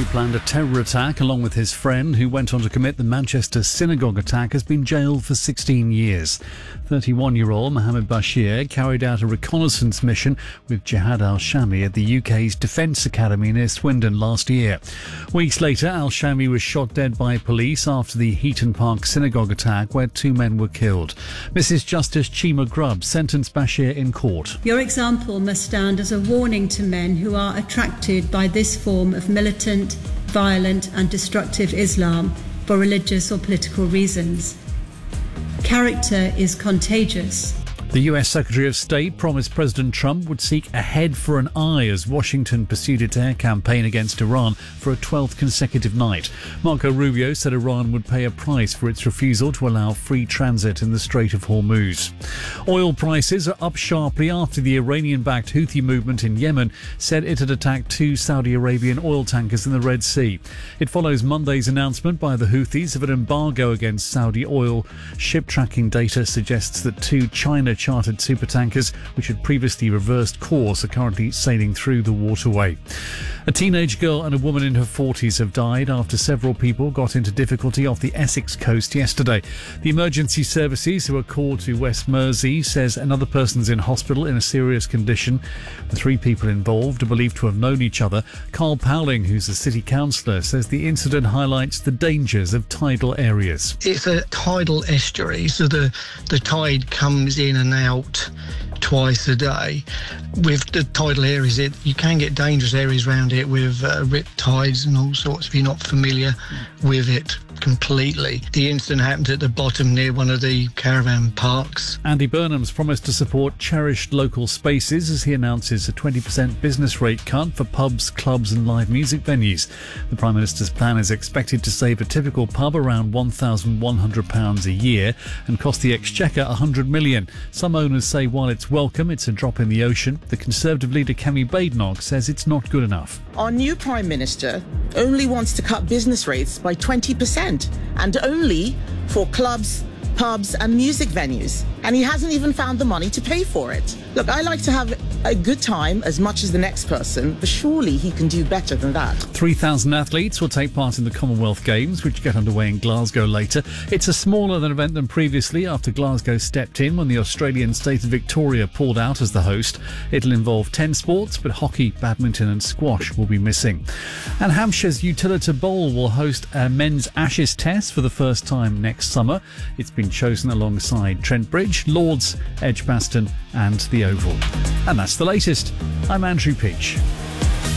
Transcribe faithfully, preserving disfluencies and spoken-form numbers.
who planned a terror attack along with his friend who went on to commit the Manchester synagogue attack has been jailed for sixteen years. thirty-one-year-old Mohammed Bashir carried out a reconnaissance mission with Jihad al-Shami at the U K's Defence Academy near Swindon last year. Weeks later, al-Shami was shot dead by police after the Heaton Park synagogue attack where two men were killed. Missus Justice Chima Grubb sentenced Bashir in court. Your example must stand as a warning to men who are attracted by this form of militant, violent and destructive Islam for religious or political reasons. Character is contagious. The U S Secretary of State promised President Trump would seek a head for an eye as Washington pursued its air campaign against Iran for a twelfth consecutive night. Marco Rubio said Iran would pay a price for its refusal to allow free transit in the Strait of Hormuz. Oil prices are up sharply after the Iranian-backed Houthi movement in Yemen said it had attacked two Saudi Arabian oil tankers in the Red Sea. It follows Monday's announcement by the Houthis of an embargo against Saudi oil. Ship tracking data suggests that two China chartered supertankers, which had previously reversed course, are currently sailing through the waterway. A teenage girl and a woman in her forties have died after several people got into difficulty off the Essex coast yesterday. The emergency services, who were called to West Mersey, says another person's in hospital in a serious condition. The three people involved are believed to have known each other. Carl Powling, who's a city councillor, says the incident highlights the dangers of tidal areas. It's a tidal estuary, so the, the tide comes in and out twice a day. With the tidal areas, it, you can get dangerous areas around it with uh, rip tides and all sorts if you're not familiar with it completely. The incident happened at the bottom near one of the caravan parks. Andy Burnham's promised to support cherished local spaces as he announces a twenty percent business rate cut for pubs, clubs and live music venues. The Prime Minister's plan is expected to save a typical pub around one thousand one hundred pounds a year and cost the Exchequer one hundred million pounds. Some owners say while it's welcome, it's a drop in the ocean. The Conservative leader Kemi Badenoch says it's not good enough. Our new Prime Minister only wants to cut business rates by twenty percent and only for clubs, pubs and music venues. And he hasn't even found the money to pay for it. Look, I like to have a good time as much as the next person, but surely he can do better than that. three thousand athletes will take part in the Commonwealth Games, which get underway in Glasgow later. It's a smaller than event than previously after Glasgow stepped in when the Australian state of Victoria pulled out as the host. It'll involve ten sports, but hockey, badminton and squash will be missing. And Hampshire's Utilita Bowl will host a men's Ashes test for the first time next summer. It's been chosen alongside Trent Bridge, Lords, Edgbaston and the Oval. And that's the latest. I'm Andrew Peach.